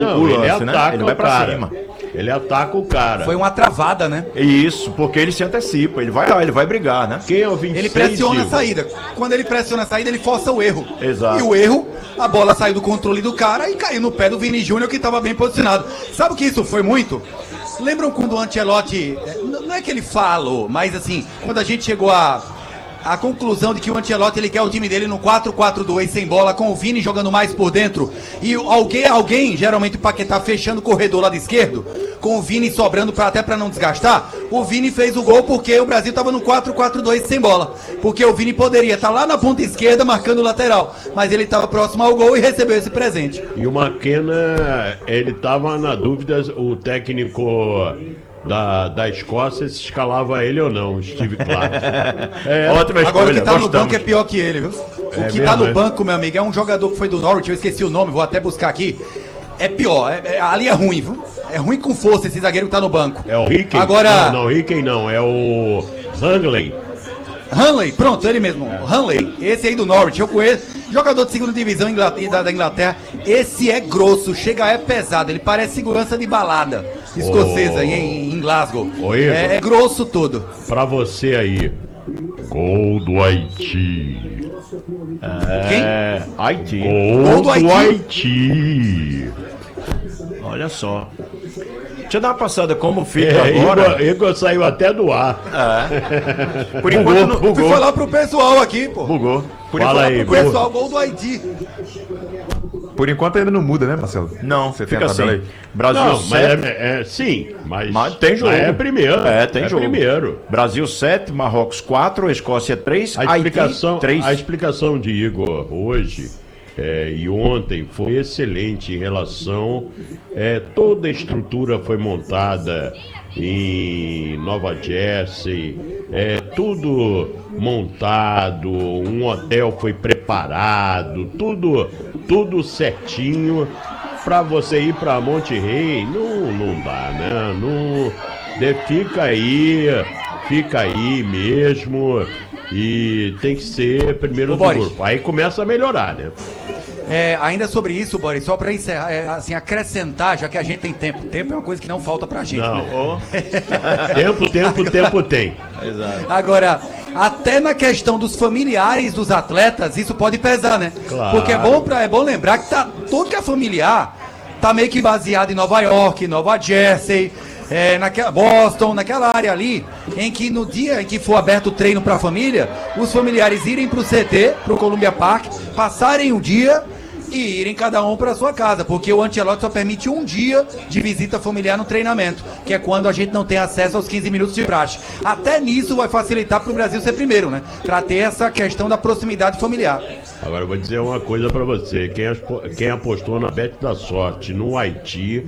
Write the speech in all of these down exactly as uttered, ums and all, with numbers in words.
Não, ele lance, ataca né? Ele vai o pra cara. cima. Ele ataca o cara. Foi uma travada, né? Isso, porque ele se antecipa, ele vai lá, ele vai brigar, né? Quem é o vinte e seis? Ele pressiona a Igor? saída. Quando ele pressiona a saída, ele força o erro. Exato. E o erro, a bola saiu do controle do cara e caiu no pé do Vini Júnior, que estava bem posicionado. Sabe o que isso foi muito? Lembram quando o Ancelotti, não é que ele falou, mas assim, quando a gente chegou a a conclusão de que o Ancelotti ele quer o time dele no quatro quatro dois sem bola, com o Vini jogando mais por dentro e alguém, alguém geralmente o Paquetá fechando o corredor lado esquerdo, com o Vini sobrando pra, até para não desgastar. O Vini fez o gol porque o Brasil estava no quatro quatro dois sem bola, porque o Vini poderia estar lá na ponta esquerda marcando o lateral, mas ele estava próximo ao gol e recebeu esse presente. E o McKenna, ele tava na dúvida, o técnico da, da Escócia, se escalava ele ou não, Steve Clark. É, ótima escolha. Agora o que tá gostamos. no banco é pior que ele, viu? O É que mesmo, tá no é? banco, meu amigo, é um jogador que foi do Norwich, eu esqueci o nome, vou até buscar aqui. É pior, é- é- ali é ruim, viu? É ruim com força esse zagueiro que tá no banco. É o Ricken? Agora- Não, não, Ricken não, é o Hanley. Hanley, pronto, ele mesmo. Hanley, esse aí do Norwich, eu conheço. Jogador de segunda divisão Ingla- da, da Inglaterra. Esse é grosso, chega é pesado. Ele parece segurança de balada escocesa Oh. aí em, em Glasgow. Ô, Igor. É, é grosso todo. Pra você aí, gol do Haiti. É, Haiti. Gol, Gol do do Haiti. Haiti. Olha só. Deixa eu dar uma passada como fica É, agora. Igor, Igor saiu até do ar. Por enquanto não. Fui falar pro pessoal aqui, pô. Bugou. Fui Fala falar aí, pro gol. pessoal, gol do Haiti. Por enquanto ainda não muda, né, Marcelo? Não, Você tem fica a tabela assim. aí? Brasil Não, mas sete. é, é- sim, mas, Mas tem jogo. mas é primeiro. É, tem é jogo. primeiro. Brasil sete, Marrocos quatro, Escócia três, A Haiti explicação, três. a explicação de Igor hoje é, e ontem foi excelente em relação. É, toda a estrutura foi montada em Nova Jersey, é, tudo montado, um hotel foi preparado, tudo, tudo certinho. Para você ir para Monte Rei, não, não dá, né? Não, de- fica aí, fica aí mesmo. E tem que ser primeiro Ô, do Boris. grupo. Aí começa a melhorar, né? É, ainda sobre isso, Boris, só pra encerrar, é, assim, acrescentar, já que a gente tem tempo. Tempo é uma coisa que não falta pra gente. Não. né? Tempo, tempo, tempo tem. Agora, até na questão dos familiares dos atletas, isso pode pesar, né? Claro. Porque é bom, pra, é bom lembrar que tá, todo que é familiar tá meio que baseado em Nova York, Nova Jersey, é, naquela, Boston, naquela área ali, em que no dia em que for aberto o treino pra família, os familiares irem pro C T, pro Columbia Park, passarem o dia e irem cada um para sua casa, porque o Ancelotti só permite um dia de visita familiar no treinamento, que é quando a gente não tem acesso aos quinze minutos de praxe. Até nisso vai facilitar para o Brasil ser primeiro, né? Para ter essa questão da proximidade familiar. Agora eu vou dizer uma coisa pra você. Quem, aspo- quem apostou na Bet da Sorte no Haiti,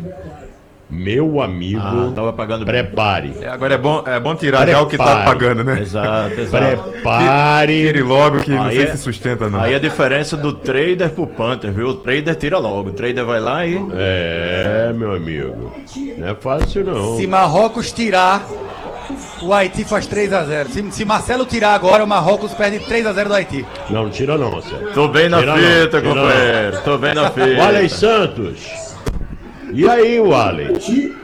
meu amigo, Ah, tava pagando bem. prepare. É, agora é bom, é bom tirar já o que tá Prepare. pagando, né? Exato, exato. Prepare. Tire logo que não Aí sei é- se sustenta, não. Aí a diferença do trader pro punter, viu? O trader tira logo. O trader vai lá e. É, meu amigo. Não é fácil não. Se Marrocos tirar, o Haiti faz três a zero. Se, se Marcelo tirar agora, o Marrocos perde três a zero do Haiti. Não, tira não, Marcelo. Tô bem na Tira não, fita, tira companheiro. Tô bem na fita. Walley Santos. E aí, Walley?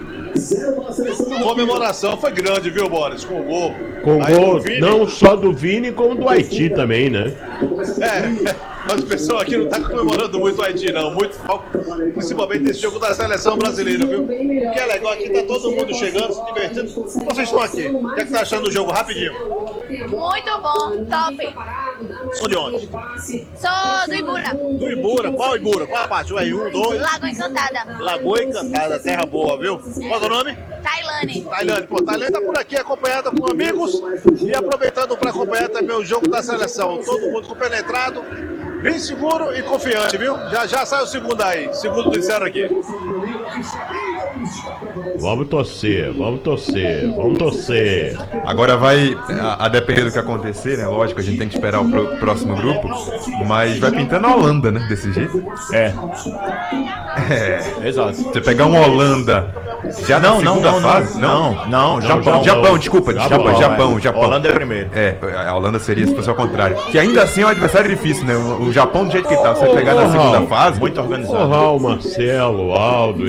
A comemoração foi grande, viu, Boris? Com o gol. Com Aí gol o Vini- não só do Vini, como do Haiti também, né? É, mas o pessoal aqui não tá comemorando muito o Haiti, não. Muito mal, principalmente esse jogo da seleção brasileira, viu? O que é legal aqui, tá todo mundo chegando, se divertindo. Vocês estão aqui. O que é que tá achando do jogo? Rapidinho. Muito bom, top. Sou de onde? Sou do Ibura, Do Ibura. Qual Ibura? Qual a parte? Vai um, dois. Lagoa Encantada, Lagoa Encantada, terra boa, viu? Qual é o nome? Tailane. Tailândia. Pô, Tailândia tá por aqui acompanhada com amigos e aproveitando para acompanhar também o jogo da seleção. Todo mundo compenetrado, bem seguro e confiante, viu? Já já sai o segundo aí, segundo disseram aqui. Vamos torcer, vamos torcer, vamos torcer. Agora vai, a, a depender do que acontecer, né? Lógico, a gente tem que esperar o pro- próximo grupo, mas vai pintando a Holanda, né? Desse jeito. É, É. exato. Você pegar uma Holanda Já na Não, não, segunda não, fase? não, não, não, Japão. Japão, Japão, desculpa, Japão, Japão, é. Japão, Japão. Holanda é primeiro. É, a Holanda seria se fosse ao contrário. Que ainda assim é um adversário difícil, né? O o Japão, do jeito que tá, você pegar na Ô, segunda Raul, fase. Muito Ô, organizado. Raul, Marcelo, Aldo,